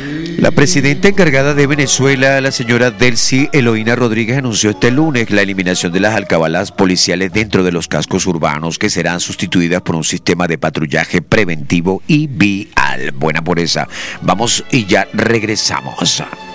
La presidenta encargada de Venezuela, la señora Delcy Eloína Rodríguez, anunció este lunes la eliminación de las alcabalas policiales dentro de los cascos urbanos, que serán sustituidas por un sistema de patrullaje preventivo y vial. Buena por esa. Vamos y ya regresamos.